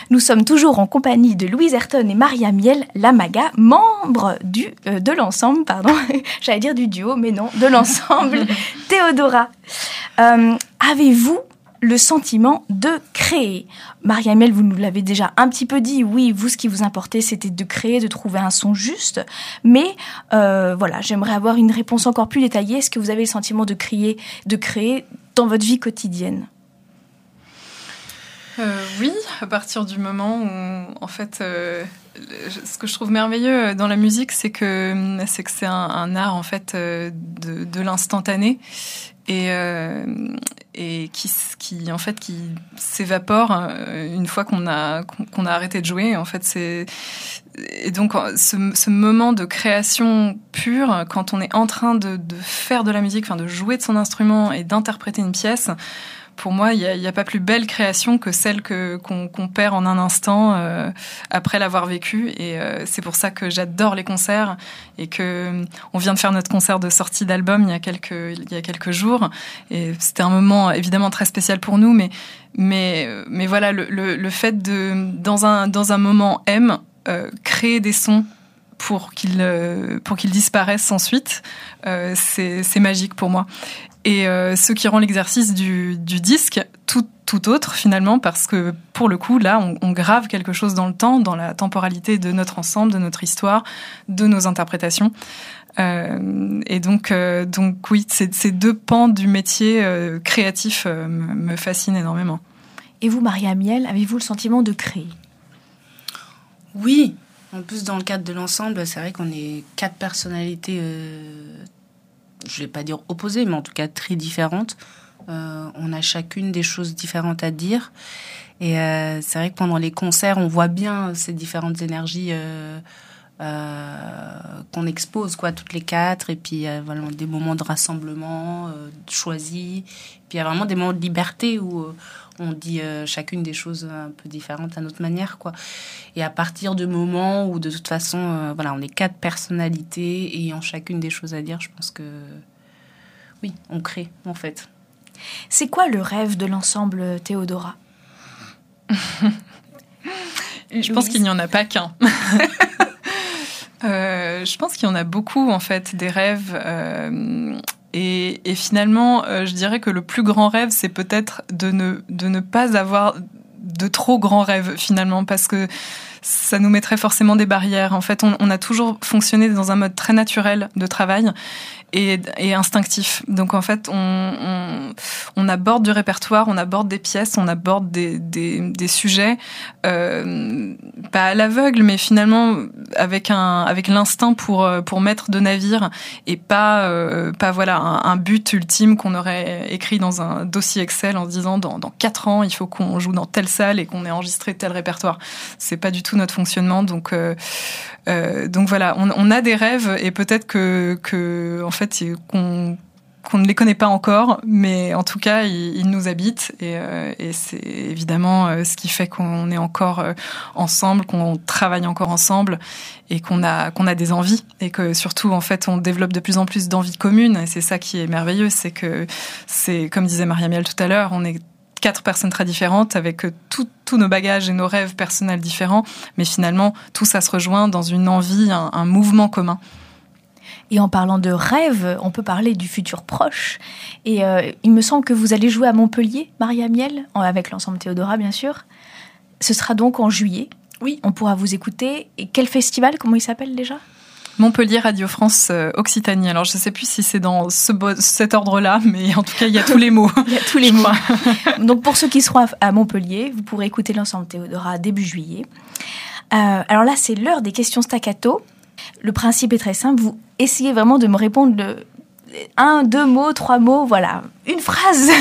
Nous sommes toujours en compagnie de Louise Ayrton et Maria Miel Lamaga, membres de l'ensemble, j'allais dire du duo, mais non, de l'ensemble Théodora. Avez-vous le sentiment de créer? Maria Miel, vous nous l'avez déjà un petit peu dit, oui, vous, ce qui vous importait, c'était de créer, de trouver un son juste, mais j'aimerais avoir une réponse encore plus détaillée. Est-ce que vous avez le sentiment de créer dans votre vie quotidienne? Oui, à partir du moment où, en fait, ce que je trouve merveilleux dans la musique, c'est que c'est un art, en fait, de l'instantané et qui s'évapore une fois qu'on a arrêté de jouer. En fait, et donc ce moment de création pure, quand on est en train de faire de la musique, enfin de jouer de son instrument et d'interpréter une pièce. Pour moi, il y a pas plus belle création que celle qu'on perd en un instant après l'avoir vécue. Et c'est pour ça que j'adore les concerts et que on vient de faire notre concert de sortie d'album il y a quelques jours. Et c'était un moment évidemment très spécial pour nous, mais voilà, le fait de dans un moment créer des sons pour qu'ils disparaissent ensuite, c'est magique pour moi. Et ce qui rend l'exercice du disque tout autre finalement, parce que pour le coup là on grave quelque chose dans le temps, dans la temporalité de notre ensemble, de notre histoire, de nos interprétations. Et donc oui, ces deux pans du métier créatif me fascinent énormément. Et vous, Maria Miel, avez-vous le sentiment de créer? Oui, en plus dans le cadre de l'ensemble, c'est vrai qu'on est 4 personnalités, je ne vais pas dire opposées, mais en tout cas très différentes. On a chacune des choses différentes à dire. Et c'est vrai que pendant les concerts, on voit bien ces différentes énergies qu'on expose, toutes les 4. Et puis, voilà, des moments de rassemblement choisis. Puis, il y a vraiment des moments de liberté où on dit chacune des choses un peu différentes à notre manière, Et à partir du moment où, de toute façon, on est 4 personnalités ayant chacune des choses à dire, je pense que, oui, on crée, en fait. C'est quoi le rêve de l'ensemble Théodora? Je pense qu'il n'y en a pas qu'un. Je pense qu'il y en a beaucoup, en fait, des rêves. Et finalement, je dirais que le plus grand rêve, c'est peut-être de ne pas avoir de trop grands rêves, finalement, parce que ça nous mettrait forcément des barrières. En fait, on a toujours fonctionné dans un mode très naturel de travail et instinctif. Donc, en fait, on aborde du répertoire, on aborde des pièces, on aborde des sujets, pas à l'aveugle, mais finalement avec l'instinct pour mettre de navire et pas un but ultime qu'on aurait écrit dans un dossier Excel en se disant dans 4 ans, il faut qu'on joue dans telle salle et qu'on ait enregistré tel répertoire. C'est pas du tout notre fonctionnement. Donc voilà, on a des rêves et peut-être que en fait qu'on ne les connaît pas encore, mais en tout cas ils nous habitent et c'est évidemment ce qui fait qu'on est encore ensemble, qu'on travaille encore ensemble et qu'on a des envies et que surtout en fait on développe de plus en plus d'envies communes et c'est ça qui est merveilleux, c'est que c'est comme disait Maria Miel tout à l'heure, on est 4 personnes très différentes avec tous nos bagages et nos rêves personnels différents, mais finalement tout ça se rejoint dans une envie, un mouvement commun. Et en parlant de rêve, on peut parler du futur proche. Et il me semble que vous allez jouer à Montpellier, Maria Miel, avec l'ensemble Théodora, bien sûr. Ce sera donc en juillet. Oui. On pourra vous écouter. Et quel festival? Comment il s'appelle déjà? Montpellier Radio France Occitanie. Alors je ne sais plus si c'est dans cet ordre-là, mais en tout cas il y a tous les mots. Il y a tous les mots. Donc pour ceux qui seront à Montpellier, vous pourrez écouter l'ensemble Théodora début juillet. Alors là, c'est l'heure des questions staccato. Le principe est très simple. Vous essayez vraiment de me répondre 1, 2 mots, 3 mots, voilà, une phrase,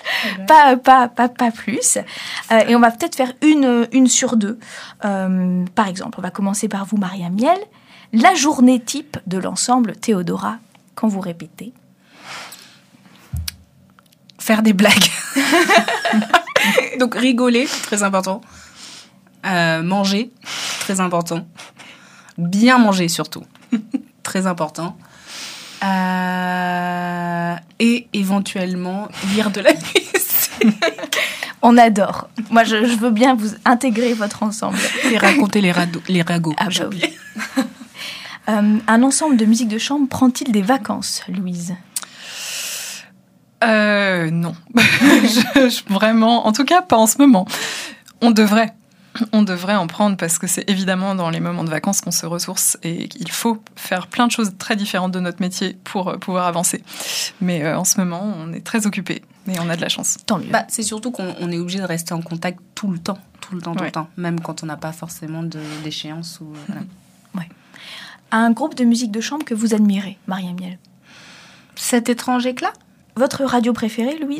pas plus. Et on va peut-être faire une sur 2. Par exemple, on va commencer par vous, Maria Miel. La journée type de l'ensemble Théodora, quand vous répétez. Faire des blagues. Donc rigoler, très important. Manger, très important. Bien manger surtout, très important. Et éventuellement lire de la musique. On adore. Moi, je veux bien vous intégrer votre ensemble. Et raconter les ragots. Ah bah oui. Un ensemble de musique de chambre prend-il des vacances, Louise ? Non. Vraiment, en tout cas, pas en ce moment. On devrait en prendre parce que c'est évidemment dans les moments de vacances qu'on se ressource et qu'il faut faire plein de choses très différentes de notre métier pour pouvoir avancer. Mais en ce moment, on est très occupés et on a de la chance. Tant mieux. C'est surtout qu'on est obligé de rester en contact tout le temps, même quand on n'a pas forcément d'échéance. Voilà. Ouais. Un groupe de musique de chambre que vous admirez, Maria Miel ? Cet étrange éclat ? Votre radio préférée, Louise ?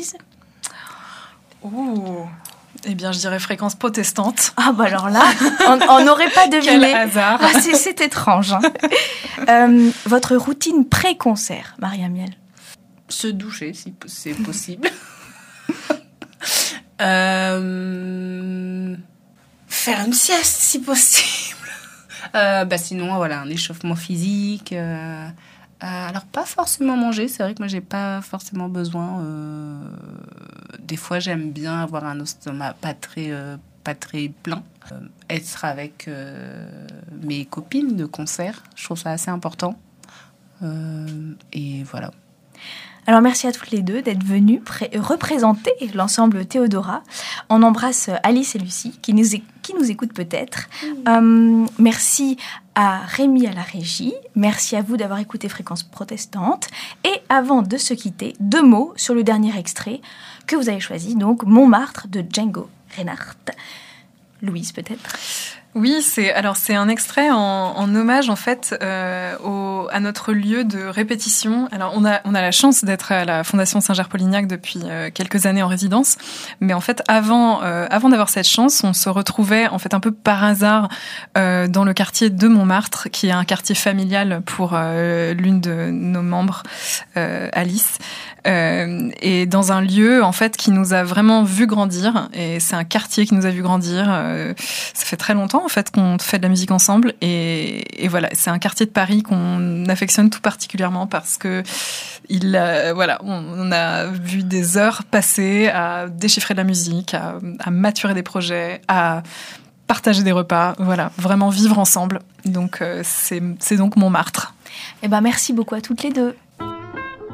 Eh bien, je dirais Fréquence Protestante. Ah bah alors là, on n'aurait pas deviné. Quel hasard. C'est étrange. Hein. Votre routine pré-concert, Maria Miel ? Se doucher, si c'est possible. Faire une sieste, si possible. Sinon, voilà, un échauffement physique. Alors, pas forcément manger. C'est vrai que moi, j'ai pas forcément besoin. Des fois, j'aime bien avoir un estomac pas très plein. Être avec mes copines de concert, je trouve ça assez important. Et voilà. Alors merci à toutes les deux d'être venues représenter l'ensemble Théodora. On embrasse Alice et Lucie qui nous écoutent peut-être. Merci à Rémi à la régie. Merci à vous d'avoir écouté Fréquence Protestante. Et avant de se quitter, 2 mots sur le dernier extrait que vous avez choisi, donc Montmartre de Django Reinhardt. Louise peut-être ? Oui, c'est un extrait en hommage en fait à notre lieu de répétition. Alors on a la chance d'être à la Fondation Saint-Ger-Polignac depuis quelques années en résidence, mais en fait avant d'avoir cette chance, on se retrouvait en fait un peu par hasard dans le quartier de Montmartre, qui est un quartier familial pour l'une de nos membres, Alice. Et dans un lieu en fait qui nous a vraiment vu grandir, et c'est un quartier qui nous a vu grandir. Ça fait très longtemps en fait qu'on fait de la musique ensemble, et voilà, c'est un quartier de Paris qu'on affectionne tout particulièrement parce que on a vu des heures passer à déchiffrer de la musique, à maturer des projets, à partager des repas, voilà, vraiment vivre ensemble. Donc c'est donc Montmartre. Eh ben merci beaucoup à toutes les deux.